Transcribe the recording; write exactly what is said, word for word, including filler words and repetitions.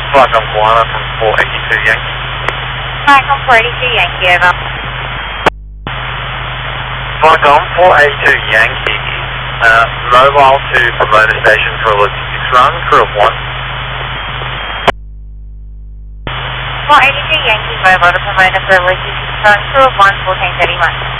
Falcon Guana from four eighty-two Yankee. Falcon four eighty-two Yankee, over. Falcon four eighty-two Yankee, uh, mobile to promoter station for a logistics run, crew of one. four eighty-two Yankee, mobile to promoter for a logistics run, crew of one, fourteen thirty-one.